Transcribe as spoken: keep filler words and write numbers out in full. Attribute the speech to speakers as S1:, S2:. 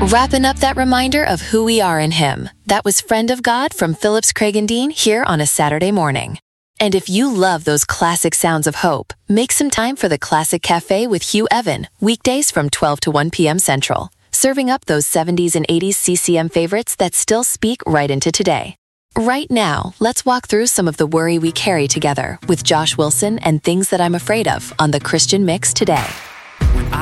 S1: Wrapping up that reminder of who we are in Him. That was Friend of God from Phillips Craig and Dean here on a Saturday morning. And if you love those classic sounds of hope, make some time for the Classic Cafe with Hugh Evan, weekdays from twelve to one p.m. Central, serving up those seventies and eighties C C M favorites that still speak right into today. Right now, let's walk through some of the worry we carry together with Josh Wilson and Things That I'm Afraid Of on the Christian Mix today.
S2: When I